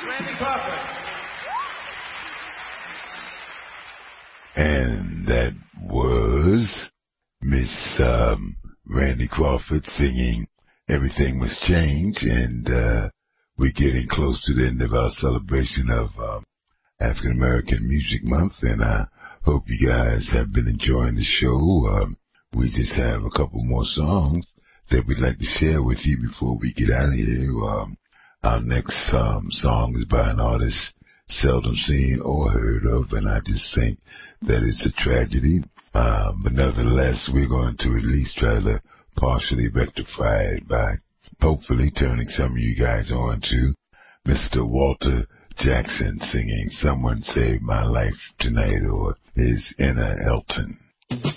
Randy Crawford. And that was Miss Randy Crawford singing Everything Must Change, and we're getting close to the end of our celebration of African American Music Month, and I hope you guys have been enjoying the show. We just have a couple more songs that we'd like to share with you before we get out of here. Our next song is by an artist seldom seen or heard of, and I just think that it's a tragedy. But nevertheless, we're going to at least try to partially rectify it by hopefully turning some of you guys on to Mr. Walter Jackson singing Someone Saved My Life Tonight, or his Inner Elton.